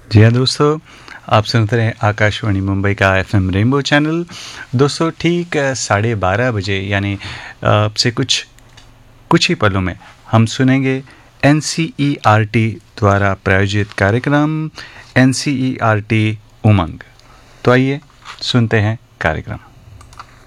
जी हाँ दोस्तों, आप सुनते रहे आकाशवाणी मुंबई का एफएम रेनबो चैनल। दोस्तों ठीक 12:30 बजे यानी अब से कुछ ही पलों में हम सुनेंगे एनसीईआरटी द्वारा प्रायोजित कार्यक्रम एनसीईआरटी उमंग। तो आइए सुनते हैं कार्यक्रम।